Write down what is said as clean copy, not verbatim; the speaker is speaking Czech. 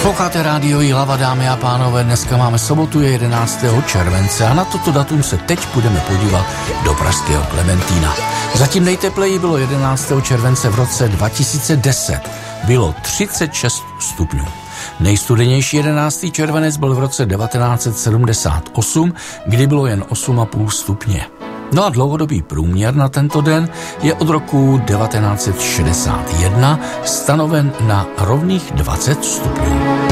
Posloucháte rádio Jihlava, dámy a pánové, dneska máme sobotu, je 11. července a na toto datum se teď budeme podívat do pražského Klementína. Zatím nejtepleji bylo 11. července v roce 2010, bylo 36 stupňů. Nejstudenější 11. červenec byl v roce 1978, kdy bylo jen 8,5 stupně. No a dlouhodobý průměr na tento den je od roku 1961 stanoven na rovných 20 stupňů.